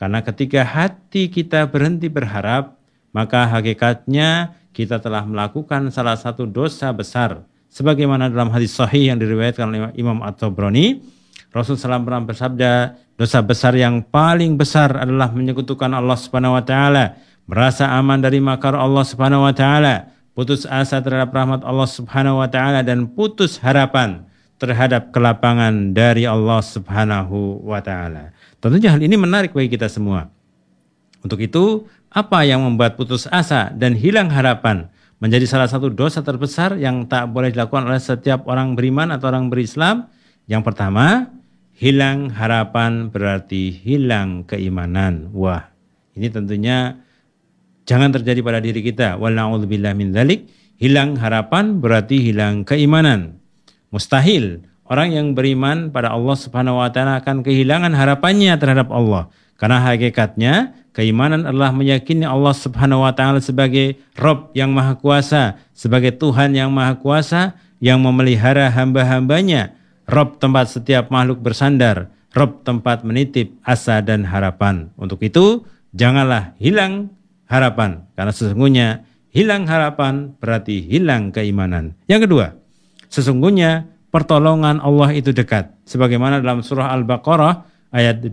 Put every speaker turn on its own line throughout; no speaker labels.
Karena ketika hati kita berhenti berharap, maka hakikatnya kita telah melakukan salah satu dosa besar. Sebagaimana dalam hadis sahih yang diriwayatkan oleh Imam At-Tabrani, Rasulullah SAW pernah bersabda, dosa besar yang paling besar adalah menyekutukan Allah Subhanahu wa taala, merasa aman dari makar Allah Subhanahu wa taala, putus asa terhadap rahmat Allah Subhanahu wa taala, dan putus harapan terhadap kelapangan dari Allah Subhanahu wa taala. Tentunya hal ini menarik bagi kita semua. Untuk itu, apa yang membuat putus asa dan hilang harapan menjadi salah satu dosa terbesar yang tak boleh dilakukan oleh setiap orang beriman atau orang berislam? Yang pertama, hilang harapan berarti hilang keimanan. Wah, ini tentunya jangan terjadi pada diri kita. Wa na'udzubillah min dzalik. Hilang harapan berarti hilang keimanan. Mustahil orang yang beriman pada Allah Subhanahu wa taala akan kehilangan harapannya terhadap Allah. Karena hakikatnya keimanan adalah meyakini Allah Subhanahu wa taala sebagai Rabb yang Maha Kuasa, sebagai Tuhan yang Maha Kuasa yang memelihara hamba-hambanya, Rabb tempat setiap makhluk bersandar, Rabb tempat menitip asa dan harapan. Untuk itu, janganlah hilang harapan, karena sesungguhnya hilang harapan berarti hilang keimanan. Yang kedua, sesungguhnya pertolongan Allah itu dekat. Sebagaimana dalam surah Al-Baqarah ayat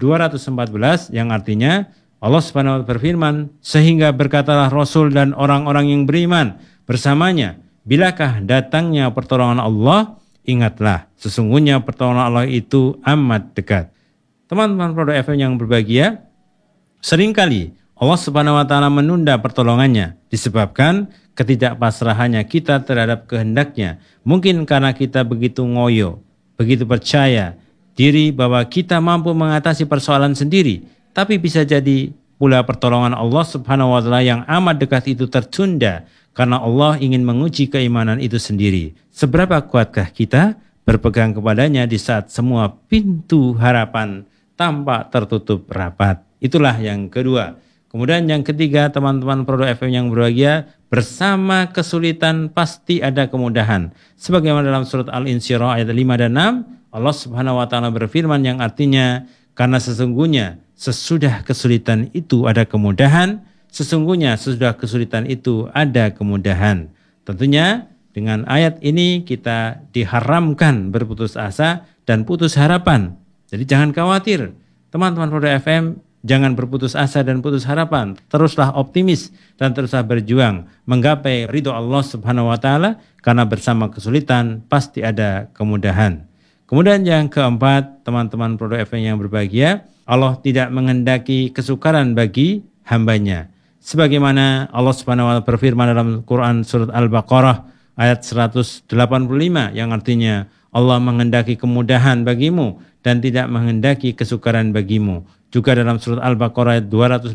214 yang artinya Allah Subhanahu wa taala berfirman, sehingga berkatalah Rasul dan orang-orang yang beriman bersamanya, bilakah datangnya pertolongan Allah, ingatlah sesungguhnya pertolongan Allah itu amat dekat. Teman-teman Prodo FM yang berbahagia, seringkali Allah Subhanahu wa taala menunda pertolongannya disebabkan ketidakpasrahannya kita terhadap kehendaknya. Mungkin karena kita begitu ngoyo, begitu percaya diri bahwa kita mampu mengatasi persoalan sendiri, tapi bisa jadi pula pertolongan Allah Subhanahu wa taala yang amat dekat itu tertunda karena Allah ingin menguji keimanan itu sendiri. Seberapa kuatkah kita berpegang kepadanya di saat semua pintu harapan tampak tertutup rapat? Itulah yang kedua. Kemudian yang ketiga, teman-teman Prodo FM yang berbahagia, bersama kesulitan pasti ada kemudahan. Sebagaimana dalam surat Al-Insyirah ayat 5 dan 6, Allah Subhanahu wa taala berfirman yang artinya, karena sesungguhnya sesudah kesulitan itu ada kemudahan, sesungguhnya sesudah kesulitan itu ada kemudahan. Tentunya dengan ayat ini kita diharamkan berputus asa dan putus harapan. Jadi jangan khawatir, teman-teman Prodo FM, jangan berputus asa dan putus harapan. Teruslah optimis dan teruslah berjuang menggapai ridho Allah Subhanahu wa taala, karena bersama kesulitan pasti ada kemudahan. Kemudian yang keempat, teman-teman Prodo FM yang berbahagia, Allah tidak menghendaki kesukaran bagi hambanya. Sebagaimana Allah Subhanahu wa taala berfirman dalam Quran surat Al-Baqarah ayat 185 yang artinya Allah menghendaki kemudahan bagimu dan tidak menghendaki kesukaran bagimu. Juga dalam surat Al-Baqarah ayat 286,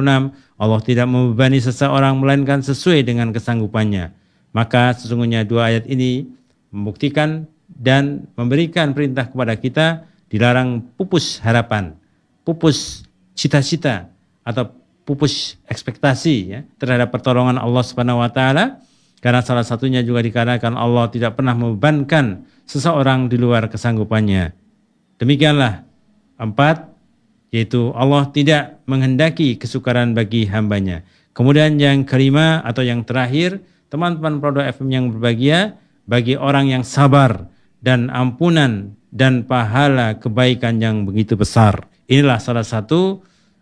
Allah tidak membebani seseorang melainkan sesuai dengan kesanggupannya. Maka sesungguhnya dua ayat ini membuktikan dan memberikan perintah kepada kita dilarang pupus harapan, pupus cita-cita atau pupus ekspektasi ya, terhadap pertolongan Allah Subhanahu wa taala, karena salah satunya juga dikarenakan Allah tidak pernah membebankan seseorang di luar kesanggupannya. Demikianlah empat, yaitu Allah tidak menghendaki kesukaran bagi hambanya. Kemudian yang kelima atau yang terakhir, teman-teman Prodo FM yang berbahagia, bagi orang yang sabar dan ampunan dan pahala kebaikan yang begitu besar. Inilah salah satu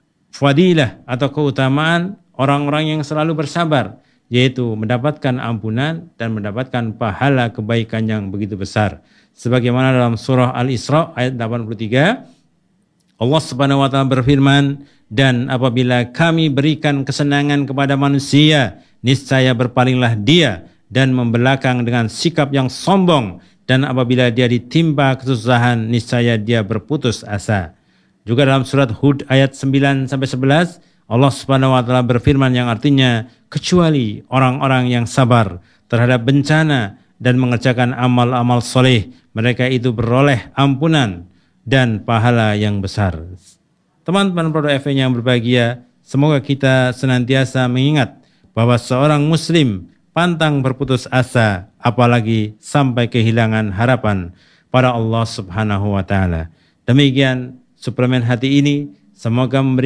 fadilah atau keutamaan orang-orang yang selalu bersabar, yaitu mendapatkan ampunan dan mendapatkan pahala kebaikan yang begitu besar. Sebagaimana dalam surah Al-Isra ayat 83, Allah Subhanahu wa taala berfirman, dan apabila kami berikan kesenangan kepada manusia, niscaya berpalinglah dia dan membelakang dengan sikap yang sombong, dan apabila dia ditimpa kesusahan, niscaya dia berputus asa. Juga dalam surat Hud ayat 9-11, Allah Subhanahu wa taala berfirman yang artinya, kecuali orang-orang yang sabar terhadap bencana dan mengerjakan amal-amal soleh, mereka itu beroleh ampunan dan pahala yang besar. Teman-teman Prodo FM yang berbahagia, semoga kita senantiasa mengingat bahwa seorang muslim pantang berputus asa, apalagi sampai kehilangan harapan pada Allah Subhanahu wa taala. Demikian suplemen hati ini, semoga memberi